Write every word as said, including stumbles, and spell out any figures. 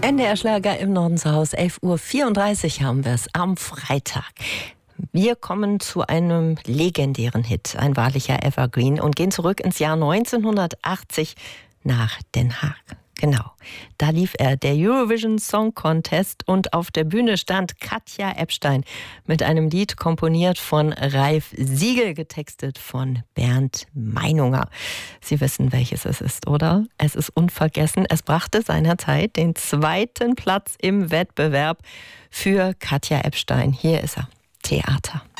N D R-Schlager im Norden zu Hause, elf Uhr vierunddreißig haben wir es am Freitag. Wir kommen zu einem legendären Hit, ein wahrlicher Evergreen, und gehen zurück ins Jahr neunzehnhundertachtzig nach Den Haag. Genau, da lief er, der Eurovision Song Contest, und auf der Bühne stand Katja Ebstein mit einem Lied komponiert von Ralf Siegel, getextet von Bernd Meinunger. Sie wissen, welches es ist, oder? Es ist unvergessen. Es brachte seinerzeit den zweiten Platz im Wettbewerb für Katja Ebstein. Hier ist er, Theater.